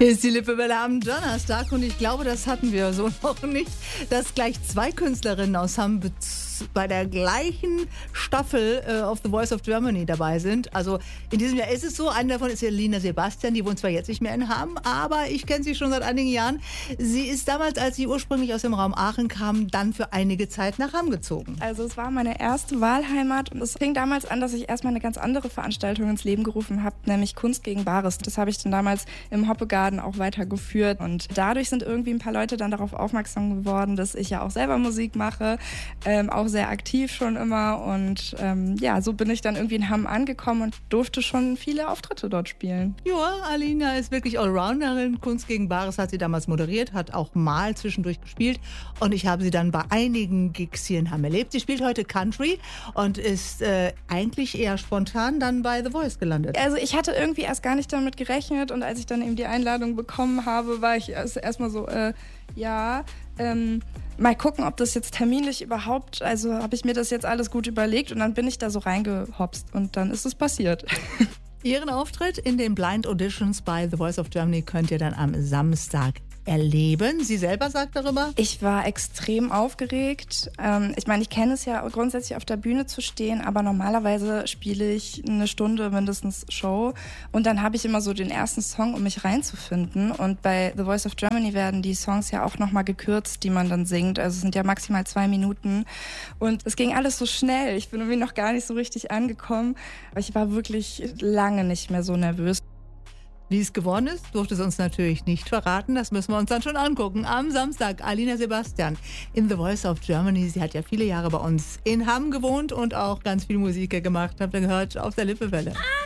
Hier ist die Lippewelle am Donnerstag und ich glaube, das hatten wir so noch nicht, dass gleich zwei Künstlerinnen aus Hamm bei der gleichen Staffel of The Voice of Germany dabei sind. Also in diesem Jahr ist es so, eine davon ist Elina Sebastian, die wohnt zwar jetzt nicht mehr in Hamm, aber ich kenne sie schon seit einigen Jahren. Sie ist damals, als sie ursprünglich aus dem Raum Aachen kam, dann für einige Zeit nach Hamm gezogen. Also es war meine erste Wahlheimat und es fing damals an, dass ich erstmal eine ganz andere Veranstaltung ins Leben gerufen habe, nämlich Kunst gegen Bares. Das habe ich dann damals im Hoppegarden auch weitergeführt und dadurch sind irgendwie ein paar Leute dann darauf aufmerksam geworden, dass ich ja auch selber Musik mache, auch sehr aktiv schon immer und ja, so bin ich dann irgendwie in Hamm angekommen und durfte schon viele Auftritte dort spielen. Ja, Alina ist wirklich Allrounderin. Kunst gegen Bares hat sie damals moderiert, hat auch mal zwischendurch gespielt und ich habe sie dann bei einigen Gigs hier in Hamm erlebt. Sie spielt heute Country und ist eigentlich eher spontan dann bei The Voice gelandet. Also ich hatte irgendwie erst gar nicht damit gerechnet und als ich dann eben die Einladung bekommen habe, war ich erstmal so, mal gucken, ob das jetzt terminlich überhaupt, also habe ich mir das jetzt alles gut überlegt und dann bin ich da so reingehopst und dann ist es passiert. Ihren Auftritt in den Blind Auditions bei The Voice of Germany könnt ihr dann am Samstag erleben. Sie selber sagt darüber? Ich war extrem aufgeregt. Ich meine, ich kenne es ja grundsätzlich auf der Bühne zu stehen, aber normalerweise spiele ich eine Stunde mindestens Show und dann habe ich immer so den ersten Song, um mich reinzufinden und bei The Voice of Germany werden die Songs ja auch nochmal gekürzt, die man dann singt. Also es sind ja maximal 2 Minuten und es ging alles so schnell. Ich bin irgendwie noch gar nicht so richtig angekommen, aber ich war wirklich lange nicht mehr so nervös. Wie es geworden ist, durfte es uns natürlich nicht verraten. Das müssen wir uns dann schon angucken. Am Samstag, Alina Sebastian in The Voice of Germany. Sie hat ja viele Jahre bei uns in Hamm gewohnt und auch ganz viel Musik gemacht. Habt ihr gehört auf der Lippewelle.